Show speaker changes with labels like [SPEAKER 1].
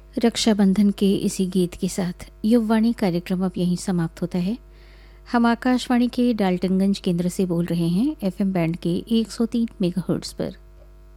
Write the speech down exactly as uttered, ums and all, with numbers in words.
[SPEAKER 1] रक्षाबंधन के इसी गीत के साथ युववाणी कार्यक्रम अब यहीं समाप्त होता है। हम आकाशवाणी के डाल्टनगंज केंद्र से बोल रहे हैं एफएम बैंड के एक सौ तीन मेगाहर्ट्ज़ पर।